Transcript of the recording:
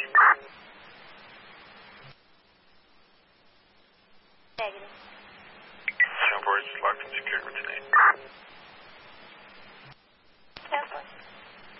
Negative. Airport is locked and secured for tonight.